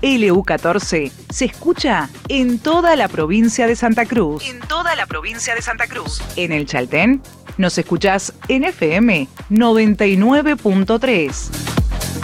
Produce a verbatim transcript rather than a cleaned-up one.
L U catorce se escucha en toda la provincia de Santa Cruz. En toda la provincia de Santa Cruz. En el Chaltén nos escuchás en F M noventa y nueve punto tres.